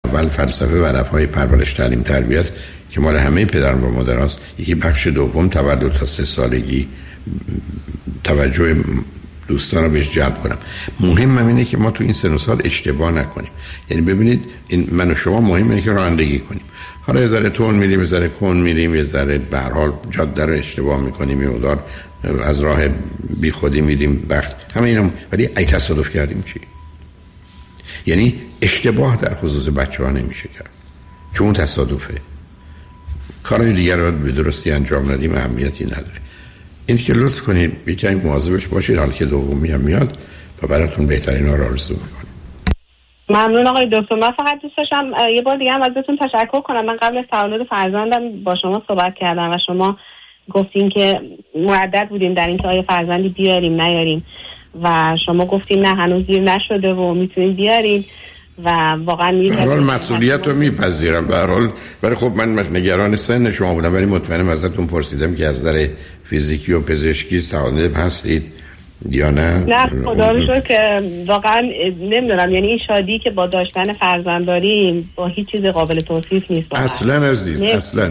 اول فلسفه و هدفهای پرورش، تعلیم، تربیت که مال همه پدران و مادران است. یکی بخش دوم تولد تا 3 سالگی توجه دوستان رو بهش جلب کنم. مهم اینه که ما تو این سن و سال اشتباه نکنیم. یعنی ببینید این من و شما مهم اینه که رانندگی کنیم. حالا یه ذره تون میریم، یه ذره کن میریم، یه ذره به هر حال جاده رو اشتباه میکنیم، یه مقدار از راه بی خودی میریم وقت همه اینا. ولی ای تصادف کردیم چی؟ یعنی اشتباه در خصوص بچه‌ها نمیشه کرد چون تصادفه. کارهای دیگر رو به درستی انجام ندیم اهمیتی نداره. این که لطف کنید یکم مواظبش باشید، حالا که دومی هم میاد و براتون بهترین ها رو آرزو میکنم. ممنون آقای دکتر. من فقط دوست داشتم یه بار دیگه هم ازتون تشکر کنم. من قبل از تولد فرزندم با شما صحبت کردم و شما گفتین که مردد بودیم در این که آیا فرزندی بیاریم نیاریم و شما گفتین نه هنوز دیر نشده و میتونین بیارین و واقعا به هر حال مسئولیت رو میپذیرم به هر حال. ولی خب من نگران سن شما بودم، ولی مطمئنم ازتون پرسیدم که از نظر فیزیکی و پزشکی سالم هستید یا نه. نه خدا رو شکر که واقعا نمیدونم، یعنی این شادی که با داشتن فرزند داریم با هیچ چیز قابل توصیف نیست اصلا عزیز.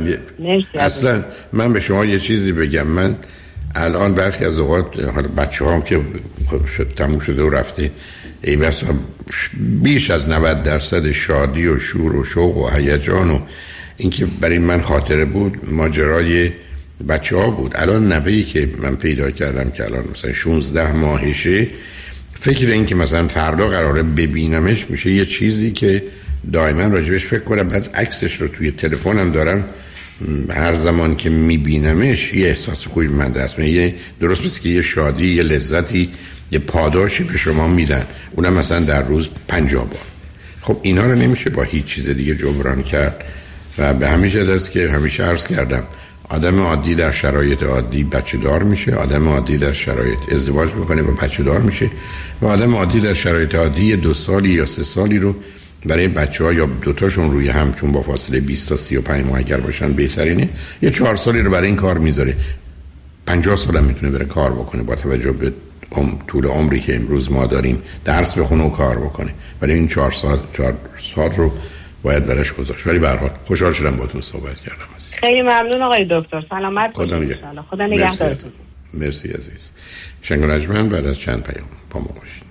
اصلا من به شما یه چیزی بگم. من الان برخی از اوقات حالا بچه‌هام که تموم شده و رفته ای بس بیش از 90% شادی و شور و شوق و هیجان و اینکه برای من خاطره بود ماجرای بچه‌ها بود. الان نوه‌ای که من پیدا کردم که الان مثلا 16 ماهشه، فکر این که مثلا فردا قراره ببینمش میشه یه چیزی که دائما راجبش فکر کنم. بعد عکسش رو توی تلفنم دارم، هر زمان که میبینمش یه احساس خوبی من دست میاد. یه درست مثل که یه شادی، یه لذتی، یه پاداشی به شما میدن، اونم مثلا در روز 50 بار. خب اینا رو نمیشه با هیچ چیز دیگه جبران کرد و به همین جهت است که همیشه عرض کردم آدم عادی در شرایط عادی بچه دار میشه، آدم عادی در شرایط ازدواج میکنه و بچه دار میشه و آدم عادی در شرایط عادی 2 سالی یا 3 سالی رو برای بچه‌ها یا دوتاشون روی هم چون با فاصله 20 تا 35 ماه اگر باشن بهترینه، یه 4 سالی رو برای این کار میذاره. 50 سال هم میتونه بره کار بکنه با توجه به طول عمری که امروز ما داریم، درس بخونه و کار بکنه. ولی این 4 سال رو باید برش گذاشت. ولی به هر حال خوشحال شدم باهاتون صحبت کردم. خیلی ممنون آقای دکتر. سلامت باشید ان شاء الله. خدا نگهدارتون. مرسی عزیز. شنگ و نجمن بعد از چند پیام با ما باشید.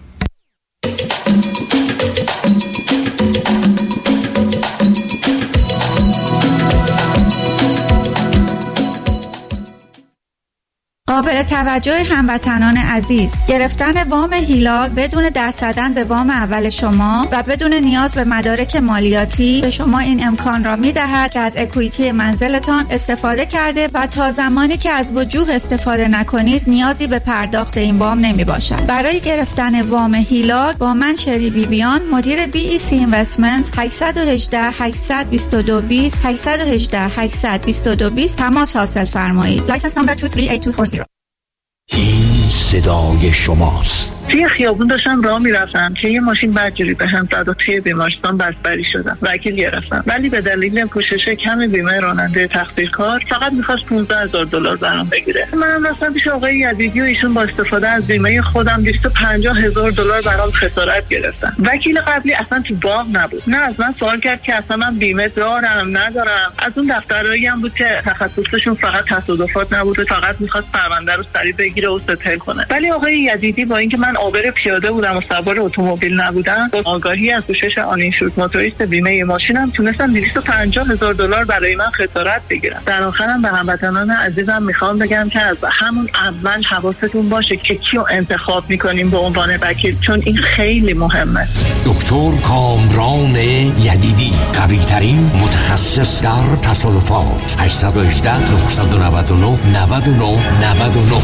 قابل توجه هموطنان عزیز، گرفتن وام هیلال بدون دست زدن به وام اول شما و بدون نیاز به مدارک مالیاتی به شما این امکان را می‌دهد که از اکوئیتی منزلتان استفاده کرده و تا زمانی که از وجوه استفاده نکنید نیازی به پرداخت این وام نمی‌باشد. برای گرفتن وام هیلال با من شری بیبیان مدیر BEC Investments 818 822 20 818 822 20 تماس حاصل فرمایید. لایسنس نمبر 238240. این صدای شماست. توی خیابون داشتم راه میرفتم که یه ماشین بدجوری به هم زد و توی بیمارستان بستری شدم. وکیل گرفتم ولی به دلیل پوشش کم بیمه راننده تقصیرکار فقط می‌خواست $15,000 برام بگیره. منم رفتم پیش آقای یزیدی و ایشون با استفاده از بیمه خودم $250,000 برام خسارت گرفتن. وکیل قبلی اصلا تو باغ نبود. نه از من سوال کرد که اصلا من بیمه دارم ندارم. از اون دفترایی هم بود که تخصصشون فقط تصادفات نبود و فقط می‌خواست پرونده رو سریع بگیره و ستل کنه. ولی آقای یزیدی با اینکه من عابر پیاده بودم و سوار اتومبیل نبودم، با آگاهی از پوشش آنینشورد موتوریست بیمه ماشینم تونستم $250,000 برای من خسارت بگیرم. در آخرم به هموطنان عزیزم میخوام بگم که از همون اول حواستون باشه که کیو انتخاب میکنیم به عنوان وکیل، چون این خیلی مهمه. دکتر کامران یدیدی، قوی ترین متخصص در تصادفات. 818 999 99 99.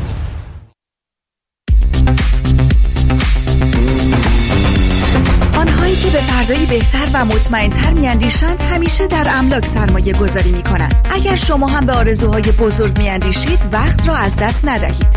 آنهایی که به فردایی بهتر و مطمئن‌تر می‌اندیشند همیشه در املاک سرمایه گذاری می‌کنند. اگر شما هم به آرزوهای بزرگ می‌اندیشید وقت را از دست ندهید.